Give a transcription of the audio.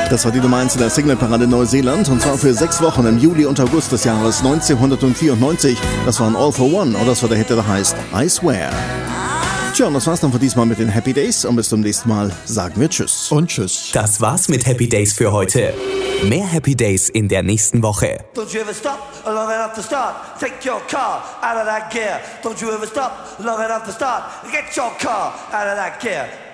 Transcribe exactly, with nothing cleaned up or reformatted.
Das war die Nummer eins in der Singleparade Neuseeland und zwar für sechs Wochen im Juli und August des Jahres neunzehnhundertvierundneunzig. Das war ein All for One und das war der Hit, der heißt I Swear. Tja, und das war's dann für diesmal mit den Happy Days und bis zum nächsten Mal sagen wir Tschüss. Und Tschüss. Das war's mit Happy Days für heute. Mehr Happy Days in der nächsten Woche. Don't you ever stop long enough to start. Take your car out of that gear. Don't you ever stop long enough to start. Get your car out of that gear.